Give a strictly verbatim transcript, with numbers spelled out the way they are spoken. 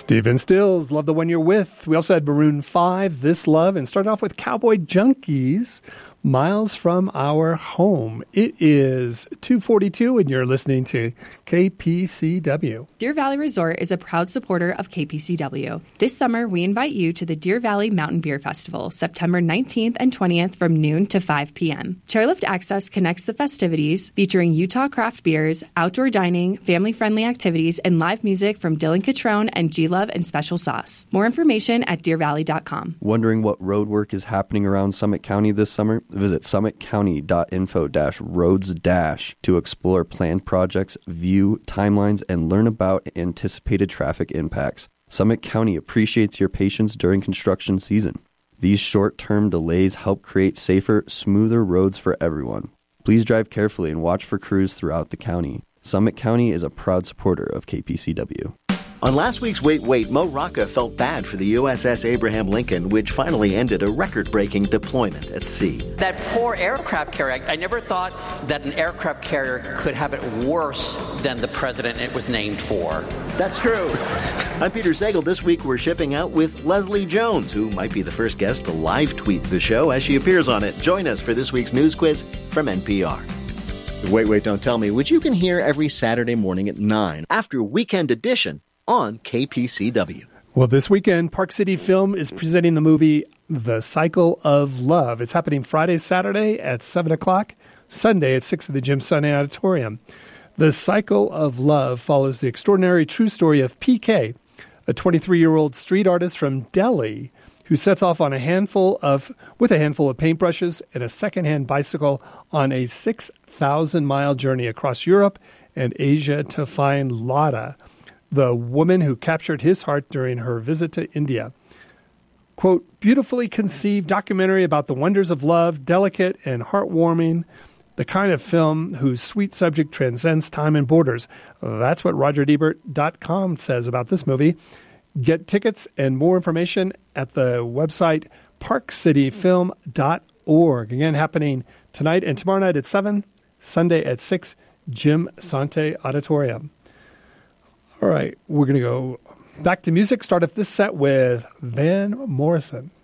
Stephen Stills, Love the One You're With. We also had Maroon five, This Love, and started off with Cowboy Junkies, Miles from Our Home. It is two forty-two, and you're listening to K P C W. Deer Valley Resort is a proud supporter of K P C W. This summer, we invite you to the Deer Valley Mountain Beer Festival, September nineteenth and twentieth from noon to five p.m. Chairlift Access connects the festivities, featuring Utah craft beers, outdoor dining, family-friendly activities, and live music from Dylan Catrone and G-Love and Special Sauce. More information at deer valley dot com. Wondering what road work is happening around Summit County this summer? Visit summit county dot info dash roads dash to explore planned projects, view timelines, and learn about anticipated traffic impacts. Summit County appreciates your patience during construction season. These short-term delays help create safer, smoother roads for everyone. Please drive carefully and watch for crews throughout the county. Summit County is a proud supporter of K P C W. On last week's Wait Wait, Mo Rocca felt bad for the U S S Abraham Lincoln, which finally ended a record-breaking deployment at sea. That poor aircraft carrier, I, I never thought that an aircraft carrier could have it worse than the president it was named for. That's true. I'm Peter Sagal. This week we're shipping out with Leslie Jones, who might be the first guest to live tweet the show as she appears on it. Join us for this week's news quiz from N P R. The Wait Wait Don't Tell Me, which you can hear every Saturday morning at nine after Weekend Edition on K P C W. Well, this weekend, Park City Film is presenting the movie The Cycle of Love. It's happening Friday, Saturday at seven o'clock, Sunday at six at the Jim Sunday Auditorium. The Cycle of Love follows the extraordinary true story of P K, a twenty-three-year-old street artist from Delhi who sets off on a handful of with a handful of paintbrushes and a secondhand bicycle on a six thousand mile journey across Europe and Asia to find Lada, the woman who captured his heart during her visit to India. Quote, beautifully conceived documentary about the wonders of love, delicate and heartwarming, the kind of film whose sweet subject transcends time and borders. That's what Roger Ebert dot com says about this movie. Get tickets and more information at the website park city film dot org. Again, happening tonight and tomorrow night at seven, Sunday at six, Jim Sante Auditorium. All right, we're going to go back to music. Start off this set with Van Morrison.